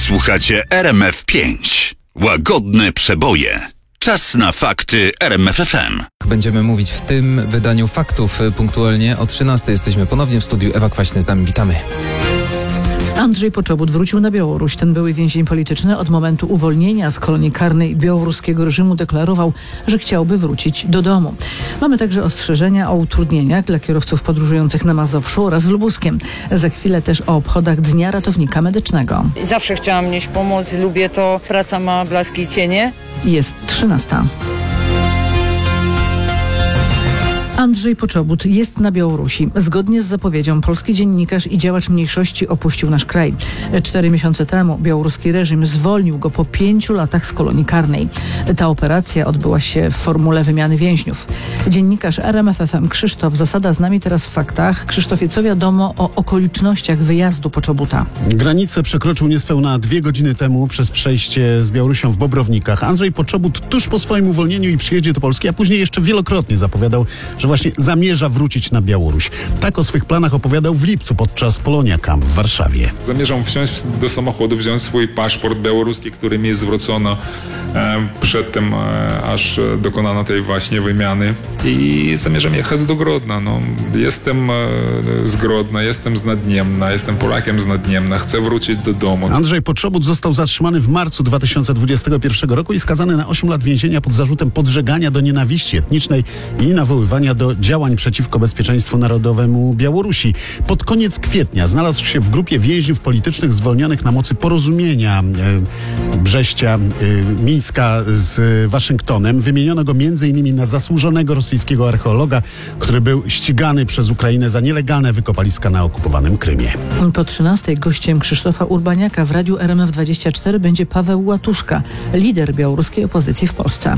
Słuchacie RMF5. Łagodne przeboje. Czas na fakty RMF FM. Będziemy mówić w tym wydaniu faktów punktualnie o 13:00. Jesteśmy ponownie w studiu. Ewa Kwaśny z nami. Witamy. Andrzej Poczobut wrócił na Białoruś. Ten były więzień polityczny od momentu uwolnienia z kolonii karnej białoruskiego reżimu deklarował, że chciałby wrócić do domu. Mamy także ostrzeżenia o utrudnieniach dla kierowców podróżujących na Mazowszu oraz w Lubuskiem. Za chwilę też o obchodach Dnia Ratownika Medycznego. Zawsze chciałam nieść pomoc, lubię to. Praca ma blaski i cienie. Jest 13:00. Andrzej Poczobut jest na Białorusi. Zgodnie z zapowiedzią polski dziennikarz i działacz mniejszości opuścił nasz kraj. 4 miesiące temu białoruski reżim zwolnił go po 5 latach z kolonii karnej. Ta operacja odbyła się w formule wymiany więźniów. Dziennikarz RMF FM Krzysztof Zasada z nami teraz w faktach. Krzysztofie, co wiadomo o okolicznościach wyjazdu Poczobuta? Granicę przekroczył niespełna 2 godziny temu przez przejście z Białorusią w Bobrownikach. Andrzej Poczobut tuż po swoim uwolnieniu i przyjeździe do Polski, a później jeszcze wielokrotnie zapowiadał, że właśnie zamierza wrócić na Białoruś. Tak o swych planach opowiadał w lipcu podczas Polonia Camp w Warszawie. Zamierzam wsiąść do samochodu, wziąć swój paszport białoruski, który mi zwrócono przedtem, aż dokonano tej właśnie wymiany. I zamierzam jechać do Grodna. Jestem z Grodna, jestem z Nadniemna, jestem Polakiem z Nadniemna, chcę wrócić do domu. Andrzej Poczobut został zatrzymany w marcu 2021 roku i skazany na 8 lat więzienia pod zarzutem podżegania do nienawiści etnicznej i nawoływania do działań przeciwko bezpieczeństwu narodowemu Białorusi. Pod koniec kwietnia znalazł się w grupie więźniów politycznych zwolnionych na mocy porozumienia Brześcia, Mińska z Waszyngtonem. Wymieniono go m.in. na zasłużonego rosyjskiego archeologa, który był ścigany przez Ukrainę za nielegalne wykopaliska na okupowanym Krymie. Po 13:00 gościem Krzysztofa Urbaniaka w radiu RMF24 będzie Paweł Łatuszka, lider białoruskiej opozycji w Polsce.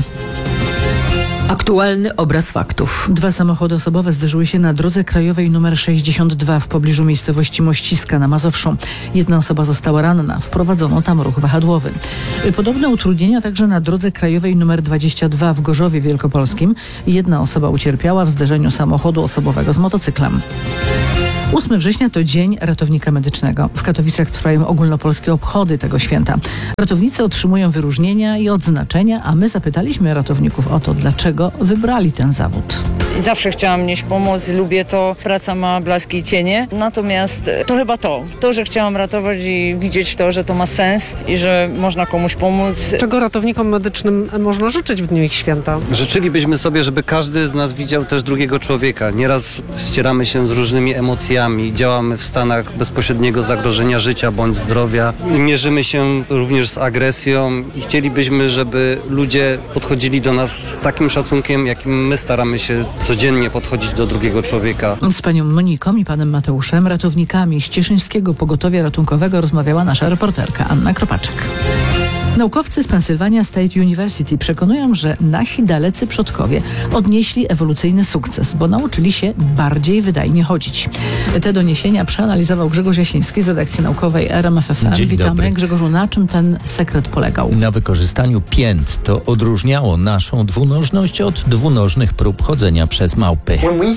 Aktualny obraz faktów. 2 samochody osobowe zderzyły się na drodze krajowej nr 62 w pobliżu miejscowości Mościska na Mazowszu. 1 osoba została ranna. Wprowadzono tam ruch wahadłowy. Podobne utrudnienia także na drodze krajowej nr 22 w Gorzowie Wielkopolskim. 1 osoba ucierpiała w zderzeniu samochodu osobowego z motocyklem. 8 września to Dzień Ratownika Medycznego. W Katowicach trwają ogólnopolskie obchody tego święta. Ratownicy otrzymują wyróżnienia i odznaczenia, a my zapytaliśmy ratowników o to, dlaczego wybrali ten zawód. Zawsze chciałam nieść pomoc, lubię to. Praca ma blaski i cienie. Natomiast to chyba to, że chciałam ratować i widzieć to, że to ma sens i że można komuś pomóc. Czego ratownikom medycznym można życzyć w dniu ich święta? Życzylibyśmy sobie, żeby każdy z nas widział też drugiego człowieka. Nieraz ścieramy się z różnymi emocjami, działamy w stanach bezpośredniego zagrożenia życia bądź zdrowia. Mierzymy się również z agresją i chcielibyśmy, żeby ludzie podchodzili do nas z takim szacunkiem, jakim my staramy się codziennie podchodzić do drugiego człowieka. Z panią Moniką i panem Mateuszem, ratownikami z Cieszyńskiego Pogotowia Ratunkowego, rozmawiała nasza reporterka Anna Kropaczek. Naukowcy z Pennsylvania State University przekonują, że nasi dalecy przodkowie odnieśli ewolucyjny sukces, bo nauczyli się bardziej wydajnie chodzić. Te doniesienia przeanalizował Grzegorz Jasiński z redakcji naukowej RMF FM. Dzień Witamy. dobry. Grzegorzu, na czym ten sekret polegał? Na wykorzystaniu pięt. To odróżniało naszą dwunożność od dwunożnych prób chodzenia przez małpy.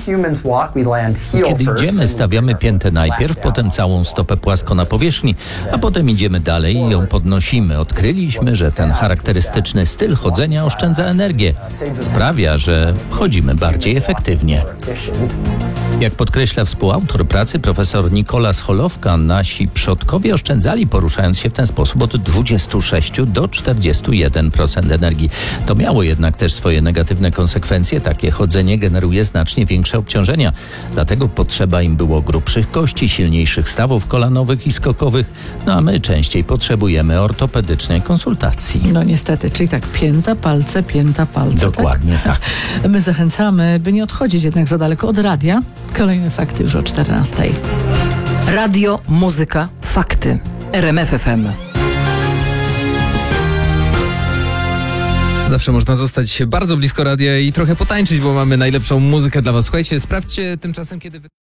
Kiedy idziemy, stawiamy piętę najpierw, potem całą stopę płasko na powierzchni, a potem idziemy dalej i ją podnosimy. Odkryliśmy, że ten charakterystyczny styl chodzenia oszczędza energię. Sprawia, że chodzimy bardziej efektywnie. Jak podkreśla współautor pracy profesor Nikolas Holowka, nasi przodkowie oszczędzali, poruszając się w ten sposób, od 26 do 41% energii. To miało jednak też swoje negatywne konsekwencje. Takie chodzenie generuje znacznie większe obciążenia. Dlatego potrzeba im było grubszych kości, silniejszych stawów kolanowych i skokowych. A my częściej potrzebujemy ortopedycznej konsultacji. No niestety, czyli tak pięta, palce, Dokładnie tak. My zachęcamy, by nie odchodzić jednak za daleko od radia. Kolejne fakty już o 14:00. Radio, muzyka, fakty. RMF FM. Zawsze można zostać bardzo blisko radia i trochę potańczyć, bo mamy najlepszą muzykę dla was. Słuchajcie, sprawdźcie tymczasem, kiedy